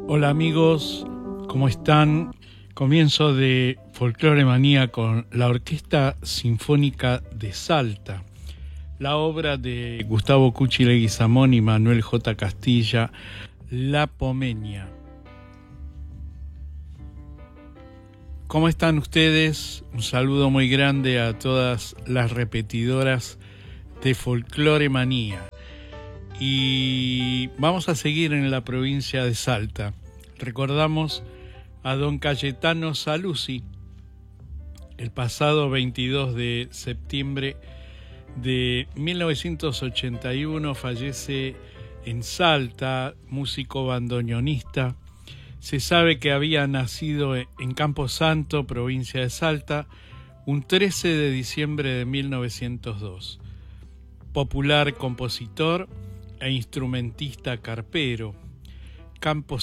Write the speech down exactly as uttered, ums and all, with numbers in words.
Hola amigos, ¿cómo están? Comienzo de Folclore Manía con la Orquesta Sinfónica de Salta, la obra de Gustavo Cuchi Leguizamón y Manuel J. Castilla, La Pomenia. ¿Cómo están ustedes? Un saludo muy grande a todas las repetidoras de Folclore Manía. Y vamos a seguir en la provincia de Salta. Recordamos a don Cayetano Saluzzi. El pasado veintidós de septiembre de mil novecientos ochenta y uno fallece en Salta, músico bandoneonista. Se sabe que había nacido en Campo Santo, provincia de Salta, un trece de diciembre de mil novecientos dos. Popular compositor e instrumentista carpero. Campo